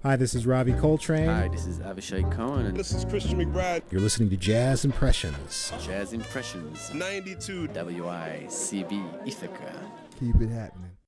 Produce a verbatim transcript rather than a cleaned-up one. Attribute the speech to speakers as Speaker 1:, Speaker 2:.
Speaker 1: Hi, this is Ravi Coltrane.
Speaker 2: Hi, this is Avishai Cohen. And
Speaker 3: this is Christian McBride.
Speaker 1: You're listening to Jazz Impressions.
Speaker 2: Jazz Impressions.
Speaker 3: ninety-two
Speaker 2: W I C B Ithaca.
Speaker 1: Keep it happening.